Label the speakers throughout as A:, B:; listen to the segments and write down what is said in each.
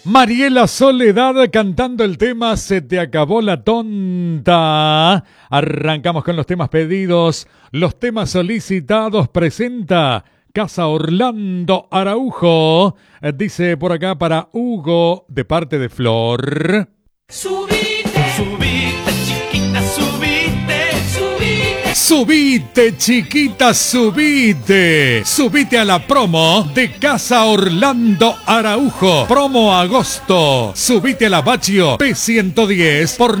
A: Mariela Soledad cantando el tema Se te acabó la tonta. Arrancamos con los temas pedidos, los temas solicitados. Presenta Casa Orlando Araujo. Dice por acá para Hugo, de parte de Flor.
B: Subite, subite, chiquita, subite, subite.
A: Subite, chiquita, subite. Subite a la promo de Casa Orlando Araujo. Promo agosto. Subite a la Baccio P110 por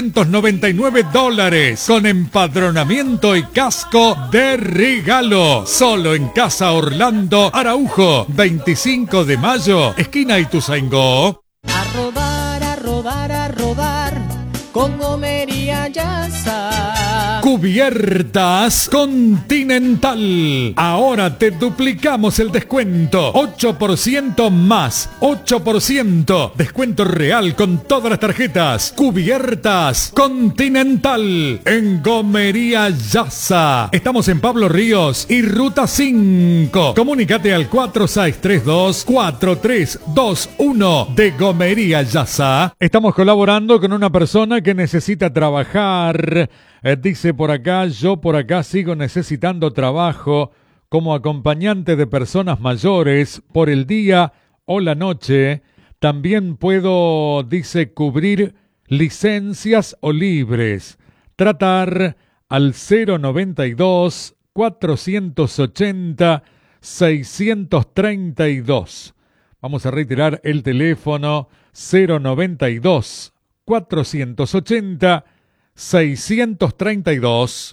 A: $999. Con empadronamiento y casco de regalo. Solo en Casa Orlando Araujo. 25 de mayo, esquina Ituzaingó.
B: A rodar, a rodar, a rodar, con Gomería Yasa.
A: Cubiertas Continental. Ahora te duplicamos el descuento. 8% más. 8%. Descuento real con todas las tarjetas. Cubiertas Continental. En Gomería Yasa. Estamos en Pablo Ríos y Ruta 5. Comunícate al 4632-4321 de Gomería Yasa. Estamos colaborando con una persona que necesita trabajar. Dice por acá, yo por acá sigo necesitando trabajo como acompañante de personas mayores por el día o la noche. También puedo, dice, cubrir licencias o libres. Tratar al 092-480-632. Vamos a retirar el teléfono 092-480-632.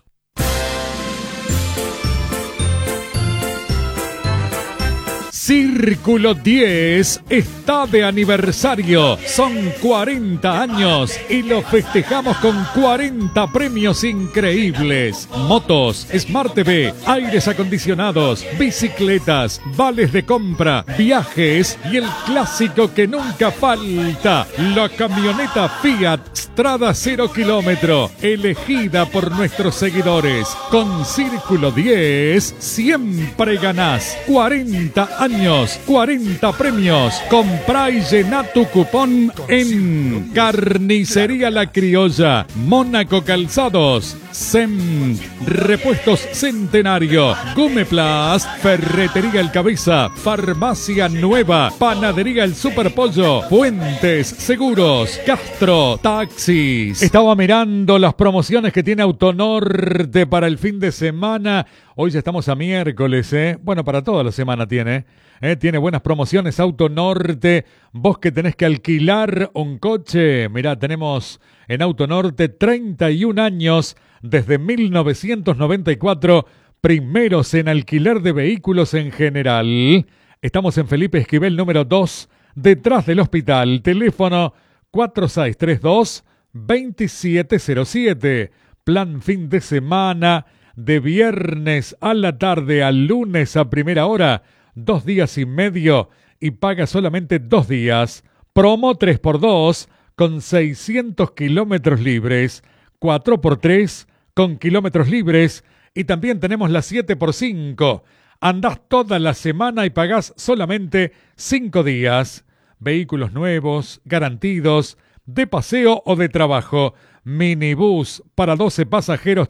A: Círculo 10 está de aniversario. Son 40 años y lo festejamos con 40 premios increíbles. Motos, Smart TV, aires acondicionados, bicicletas, vales de compra, viajes y el clásico que nunca falta, la camioneta Fiat Strada 0 kilómetro, elegida por nuestros seguidores. Con Círculo 10 siempre ganás. 40 años, 40 premios. Comprá y llená tu cupón en Carnicería La Criolla, Mónaco Calzados, SEM, Repuestos Centenario, Gumeplast, Ferretería El Cabeza, Farmacia Nueva, Panadería El Superpollo, Fuentes Seguros, Castro Taxis. Estaba mirando las promociones que tiene Autonorte para el fin de semana. Hoy ya estamos a miércoles, ¿eh? Bueno, para toda la semana tiene. Tiene buenas promociones Autonorte. Vos que tenés que alquilar un coche. Mirá, tenemos en Autonorte 31 años, desde 1994, primeros en alquiler de vehículos en general. Estamos en Felipe Esquivel, número 2, detrás del hospital. Teléfono 4632-2707. Plan fin de semana, de viernes a la tarde al lunes a primera hora, 2 días y medio y paga solamente 2 días. Promo 3x2 con 600 kilómetros libres, 4x3 con kilómetros libres y también tenemos la 7x5. Andás toda la semana y pagás solamente 5 días. Vehículos nuevos, garantidos, de paseo o de trabajo. Minibús para 12 pasajeros